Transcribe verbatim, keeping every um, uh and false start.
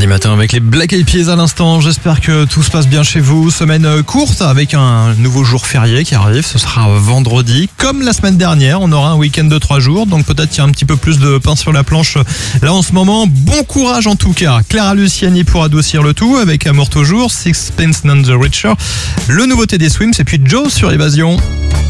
Mardi matin avec les Black Eyed Peas à l'instant. J'espère que tout se passe bien chez vous. Semaine courte avec un nouveau jour férié qui arrive. Ce sera vendredi. Comme la semaine dernière, on aura un week-end de trois jours. Donc peut-être qu'il y a un petit peu plus de pain sur la planche là en ce moment. Bon courage en tout cas. Clara Luciani pour adoucir le tout avec Amour toujours. Sixpence None the Richer. Le nouveauté des Swims et puis Joe sur Évasion.